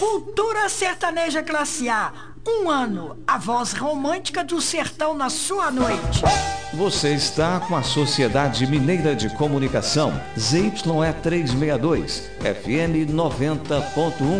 Cultura sertaneja classe A. Um ano, a voz romântica do sertão na sua noite. Você está com a Sociedade Mineira de Comunicação, ZYE 362, FM 90.1.